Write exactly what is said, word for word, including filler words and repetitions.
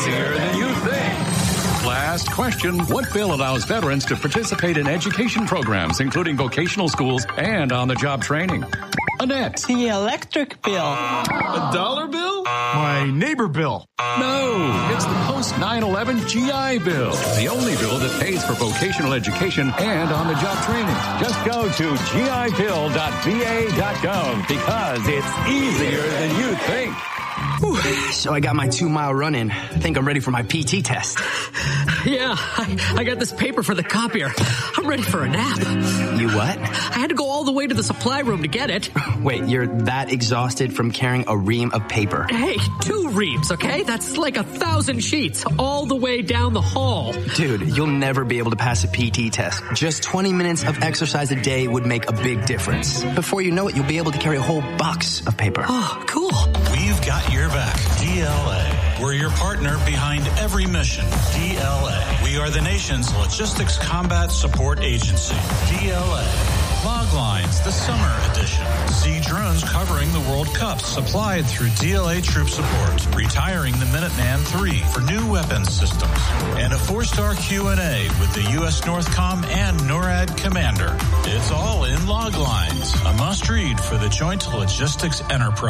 easier than you think. Last question. What bill allows veterans to participate in education programs, including vocational schools and on-the-job training? Annette. The electric bill. A dollar bill? My neighbor bill. No, it's the post nine eleven G I Bill, the only bill that pays for vocational education and on-the-job training. Just go to G I bill dot V A dot gov because it's easier than you think. Whew. So I got my two-mile run in. I think I'm ready for my P T test. Yeah, I, I got this paper for the copier. I'm ready for a nap. You what? I had to go all the way to the supply room to get it. Wait, you're that exhausted from carrying a ream of paper? Hey, two reams, okay? That's like a thousand sheets all the way down the hall. Dude, you'll never be able to pass a P T test. Just twenty minutes of exercise a day would make a big difference. Before you know it, you'll be able to carry a whole box of paper. Oh, cool. We've got your back. D L A. We're your partner behind every mission. D L A. We are the nation's logistics combat support agency. D L A. Loglines, the summer edition. See drones covering the World Cup supplied through D L A Troop Support. Retiring the Minuteman three for new weapons systems. And a four-star Q and A with the U S Northcom and NORAD commander. It's all in Loglines. A must-read for the Joint Logistics Enterprise.